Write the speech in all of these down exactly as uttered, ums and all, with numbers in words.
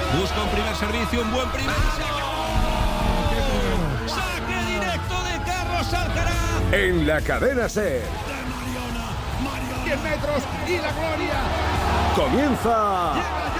Busca un primer servicio, un buen primer... ¡Saque directo de Carlos Alcaraz! En la cadena SER. diez metros y la gloria. Comienza...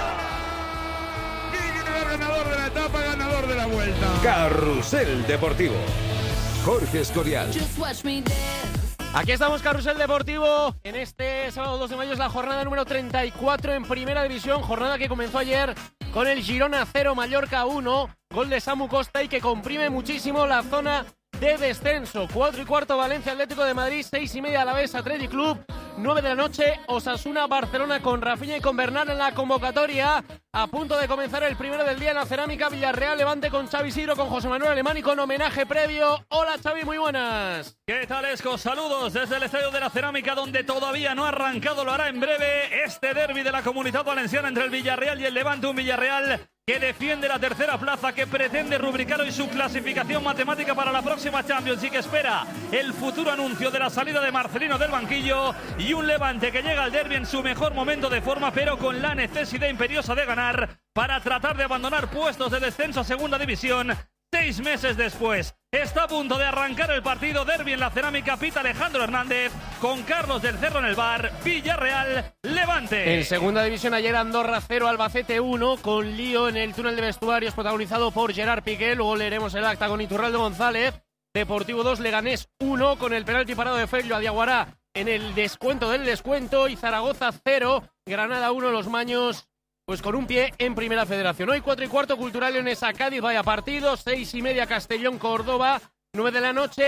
Ganador de la etapa, ganador de la vuelta. Carrusel Deportivo. Jorge Escorial. Aquí estamos, Carrusel Deportivo. En este sábado dos de mayo es la jornada número treinta y cuatro en Primera División. Jornada que comenzó ayer con el Girona cero, Mallorca uno. Gol de Samu Costa y que comprime muchísimo la zona de descenso. Cuatro y cuarto Valencia Atlético de Madrid, seis y media Alavés Athletic Club, nueve de la noche Osasuna Barcelona con Rafinha y con Bernal en la convocatoria. A punto de comenzar el primero del día en la Cerámica, Villarreal Levante con Xavi Sidro, con José Manuel Alemán y con homenaje previo. Hola Xavi, muy buenas. ¿Qué tal, Esco? Saludos desde el estadio de la Cerámica, donde todavía no ha arrancado, lo hará en breve, este derbi de la Comunidad Valenciana entre el Villarreal y el Levante. Un Villarreal que defiende la tercera plaza, que pretende rubricar hoy su clasificación matemática para la próxima Champions y que espera el futuro anuncio de la salida de Marcelino del banquillo, y un Levante que llega al derbi en su mejor momento de forma, pero con la necesidad imperiosa de ganar para tratar de abandonar puestos de descenso a Segunda División. Seis meses después, está a punto de arrancar el partido. Derbi en la Cerámica, pita Alejandro Hernández, con Carlos del Cerro en el bar. Villarreal, Levante. En Segunda División ayer Andorra cero, Albacete uno, con lío en el túnel de vestuarios protagonizado por Gerard Piqué. Luego leeremos el acta con Iturralde González. Deportivo dos, Leganés uno, con el penalti parado de Fello a Diaguará en el descuento del descuento. Y Zaragoza cero, Granada uno, Los Maños pues con un pie en Primera Federación. Hoy cuatro y cuarto Cultural Leonesa Cádiz, vaya partido. Seis y media Castellón Córdoba, nueve de la noche